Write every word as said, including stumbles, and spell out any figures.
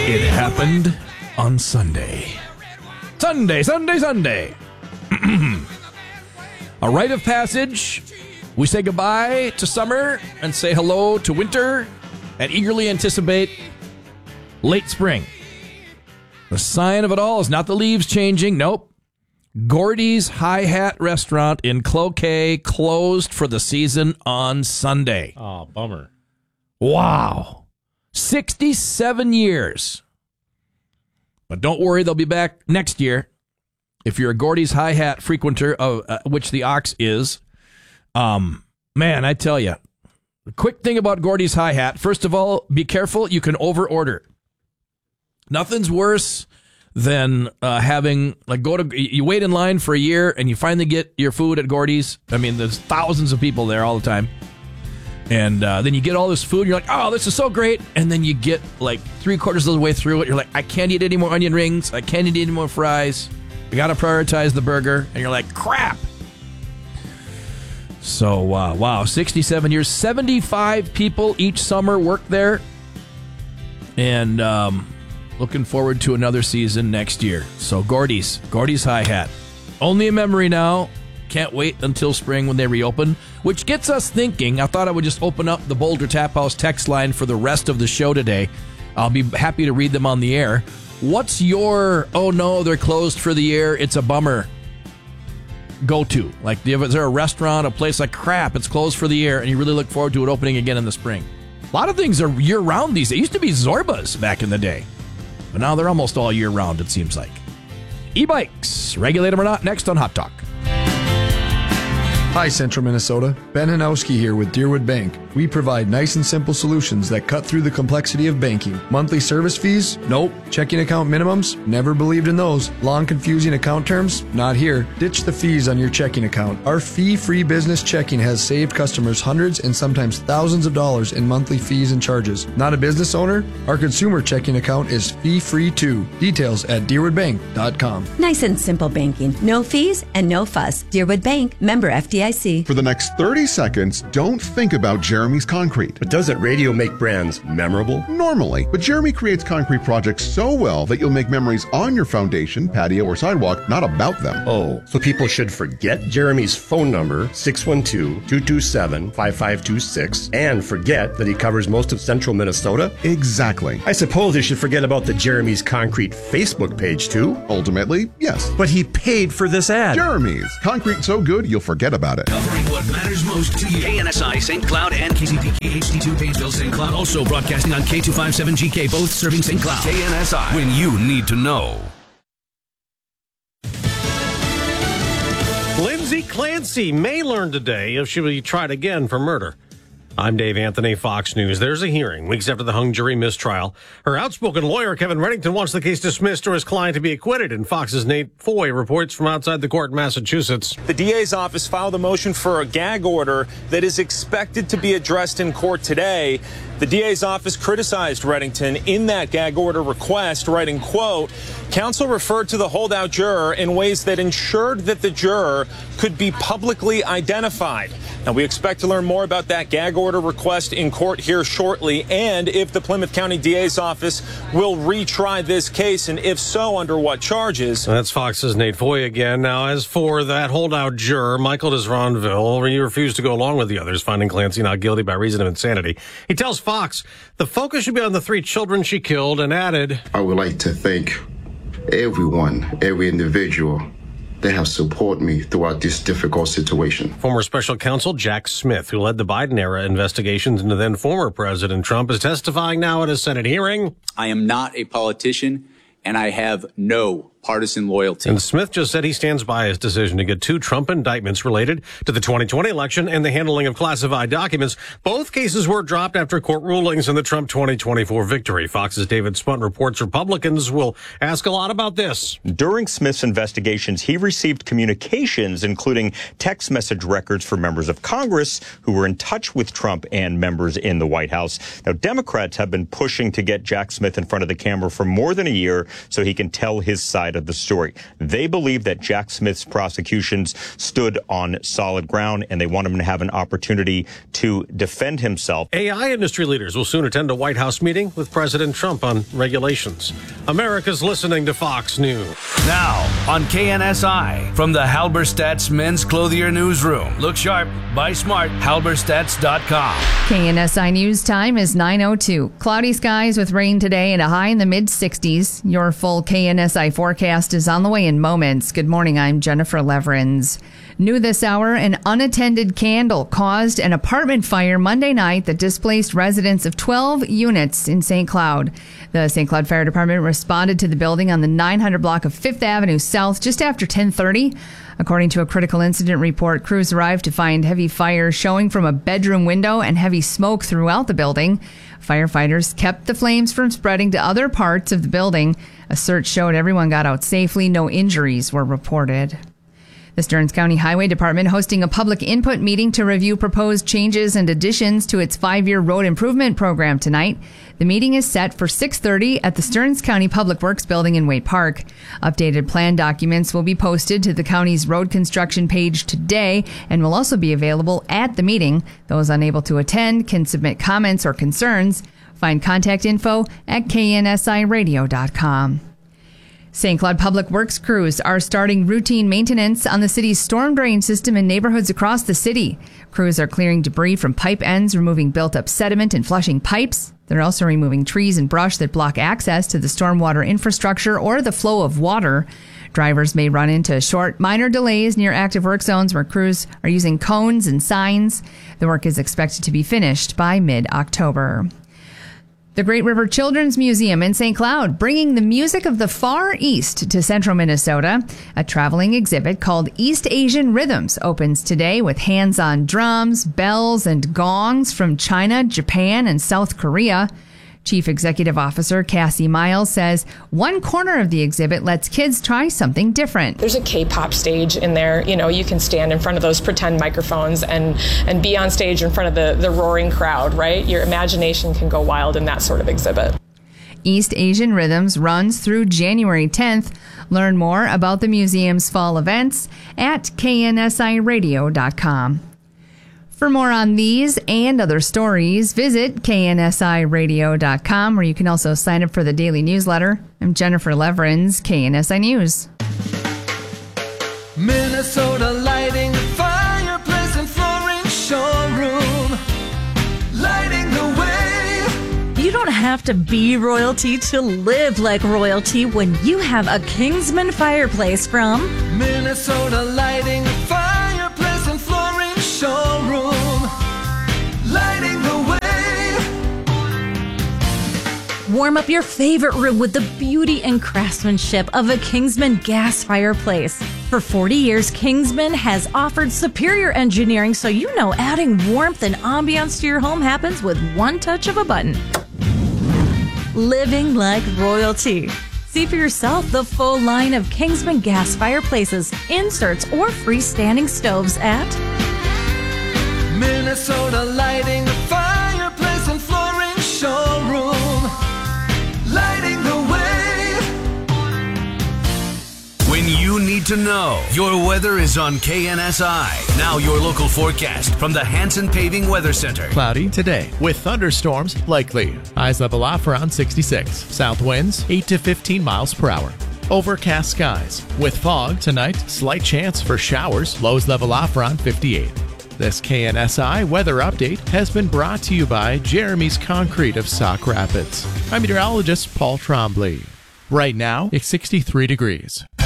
It happened on Sunday. Sunday, Sunday, Sunday. A rite of passage. We say goodbye to summer and say hello to winter and eagerly anticipate late spring. The sign of it all is not the leaves changing. Nope. Gordy's Hi-Hat Restaurant in Cloquet closed for the season on Sunday. Oh, bummer. Wow. sixty-seven years. But don't worry, they'll be back next year. If you're a Gordy's Hi-Hat frequenter, of uh, which the Ox is, um, man, I tell you, the quick thing about Gordy's Hi-Hat, first of all, be careful, you can over-order. Nothing's worse than uh, having, like, go to, you wait in line for a year and you finally get your food at Gordy's. I mean, there's thousands of people there all the time. And uh, then you get all this food, and you're like, oh, this is so great. And then you get like three quarters of the way through it. You're like, I can't eat any more onion rings. I can't eat any more fries. I got to prioritize the burger. And you're like, crap. So, uh, wow, sixty-seven years, seventy-five people each summer work there. And um, looking forward to another season next year. So, Gordy's, Gordy's Hi-Hat. Only a memory now. Can't wait until spring when they reopen, which gets us thinking. I thought I would just open up the Boulder Tap House text line for the rest of the show today. I'll be happy to read them on the air. What's your, oh no, they're closed for the year, it's a bummer, go-to? Like, do you have, is there a restaurant, a place like, crap, it's closed for the year, and you really look forward to it opening again in the spring? A lot of things are year-round these days. It used to be Zorba's back in the day, but now they're almost all year-round, it seems like. E-bikes, regulate them or not, next on Hot Talk. Hi, Central Minnesota. Ben Hanowski here with Deerwood Bank. We provide nice and simple solutions that cut through the complexity of banking. Monthly service fees? Nope. Checking account minimums? Never believed in those. Long, confusing account terms? Not here. Ditch the fees on your checking account. Our fee-free business checking has saved customers hundreds and sometimes thousands of dollars in monthly fees and charges. Not a business owner? Our consumer checking account is fee-free too. Details at deerwood bank dot com. Nice and simple banking. No fees and no fuss. Deerwood Bank, member F D I C. For the next thirty seconds, don't think about Jeremy's Concrete. But doesn't radio make brands memorable? Normally, but Jeremy creates concrete projects so well that you'll make memories on your foundation, patio, or sidewalk, not about them. Oh, so people should forget Jeremy's phone number, six one two, two two seven, five five two six, and forget that he covers most of central Minnesota? Exactly. I suppose they should forget about the Jeremy's Concrete Facebook page, too? Ultimately, yes. But he paid for this ad. Jeremy's. Concrete so good, you'll forget about it. Covering what matters most to you. K N S I Saint Cloud and K C P K H D two Painesville Saint Cloud. Also broadcasting on K two fifty-seven G K, both serving Saint Cloud. K N S I. When you need to know. Lindsay Clancy may learn today if she will be tried again for murder. I'm Dave Anthony, Fox News. There's a hearing weeks after the hung jury mistrial. Her outspoken lawyer, Kevin Reddington, wants the case dismissed or his client to be acquitted. And Fox's Nate Foy reports from outside the court in Massachusetts. The D A's office filed a motion for a gag order that is expected to be addressed in court today. The D A's office criticized Reddington in that gag order request, writing, quote, counsel referred to the holdout juror in ways that ensured that the juror could be publicly identified. Now, we expect to learn more about that gag order request in court here shortly, and if the Plymouth County D A's office will retry this case, and if so, under what charges. That's Fox's Nate Foy again. Now, as for that holdout juror, Michael Desronville, he refused to go along with the others, finding Clancy not guilty by reason of insanity. He tells Fox the focus should be on the three children she killed, and added, I would like to thank everyone, every individual that have supported me throughout this difficult situation. Former special counsel Jack Smith, who led the Biden-era investigations into then former President Trump, is testifying now at a Senate hearing. I am not a politician, and I have no partisan loyalty. And Smith just said he stands by his decision to get two Trump indictments related to the twenty twenty election and the handling of classified documents. Both cases were dropped after court rulings in the Trump twenty twenty-four victory. Fox's David Spunt reports Republicans will ask a lot about this. During Smith's investigations, he received communications, including text message records for members of Congress who were in touch with Trump and members in the White House. Now, Democrats have been pushing to get Jack Smith in front of the camera for more than a year so he can tell his side side of the story. They believe that Jack Smith's prosecutions stood on solid ground, and they want him to have an opportunity to defend himself. A I industry leaders will soon attend a White House meeting with President Trump on regulations. America's listening to Fox News. Now on K N S I, from the Halberstadt's Men's Clothier Newsroom. Look sharp, buy smart, halberstadts dot com. K N S I News time is nine oh two. Cloudy skies with rain today and a high in the mid sixties. Your full K N S I forecast is on the way in moments. Good morning, I'm Jennifer Leverins. New this hour, an unattended candle caused an apartment fire Monday night that displaced residents of twelve units in Saint Cloud. The Saint Cloud Fire Department responded to the building on the nine hundred block of Fifth Avenue South just after ten thirty. According to a critical incident report, crews arrived to find heavy fire showing from a bedroom window and heavy smoke throughout the building. Firefighters kept the flames from spreading to other parts of the building. A search showed everyone got out safely. No injuries were reported. The Stearns County Highway Department hosting a public input meeting to review proposed changes and additions to its five-year road improvement program tonight. The meeting is set for six thirty at the Stearns County Public Works Building in Waite Park. Updated plan documents will be posted to the county's road construction page today and will also be available at the meeting. Those unable to attend can submit comments or concerns. Find contact info at K N S I radio dot com. Saint Cloud Public Works crews are starting routine maintenance on the city's storm drain system in neighborhoods across the city. Crews are clearing debris from pipe ends, removing built-up sediment, and flushing pipes. They're also removing trees and brush that block access to the stormwater infrastructure or the flow of water. Drivers may run into short, minor delays near active work zones where crews are using cones and signs. The work is expected to be finished by mid-October. The Great River Children's Museum in Saint Cloud, bringing the music of the Far East to central Minnesota. A traveling exhibit called East Asian Rhythms opens today with hands-on drums, bells, and gongs from China, Japan, and South Korea. Chief Executive Officer Cassie Miles says one corner of the exhibit lets kids try something different. There's a K-pop stage in there. You know, you can stand in front of those pretend microphones and, and be on stage in front of the, the roaring crowd, right? Your imagination can go wild in that sort of exhibit. East Asian Rhythms runs through January tenth. Learn more about the museum's fall events at K N S I radio dot com. For more on these and other stories, visit K N S I radio dot com, where you can also sign up for the daily newsletter. I'm Jennifer Leverins, K N S I News. Minnesota Lighting, fireplace and flooring showroom, lighting the way. You don't have to be royalty to live like royalty when you have a Kingsman fireplace from Minnesota Lighting, fireplace and flooring showroom, lighting the way. Warm up your favorite room with the beauty and craftsmanship of a Kingsman gas fireplace. For forty years, Kingsman has offered superior engineering, so you know adding warmth and ambiance to your home happens with one touch of a button. Living like royalty. See for yourself the full line of Kingsman gas fireplaces, inserts, or freestanding stoves at Minnesota Lighting, fireplace and flooring showroom, lighting the way. When you need to know, your weather is on K N S I. Now your local forecast from the Hanson Paving Weather Center. Cloudy today with thunderstorms likely. Highs level off around sixty-six. South winds eight to fifteen miles per hour. Overcast skies. With fog tonight, slight chance for showers. Lows level off around fifty-eight. This K N S I weather update has been brought to you by Jeremy's Concrete of Sauk Rapids. I'm meteorologist Paul Trombley. Right now, it's sixty-three degrees.